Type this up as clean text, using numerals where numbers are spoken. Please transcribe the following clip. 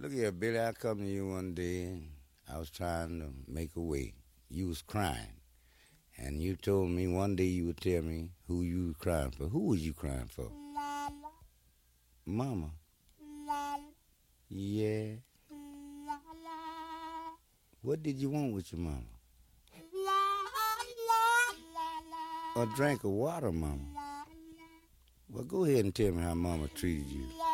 Look here, Billy, I come to you one day and I was trying to make a way. You was crying. And you told me one day you would tell me who you was crying for. Who was you crying for? Mama. Mama. Mama. Yeah. Mama. What did you want with your mama? La la la la. A drink of water, mama. La Well, go ahead and tell me how mama treated you. la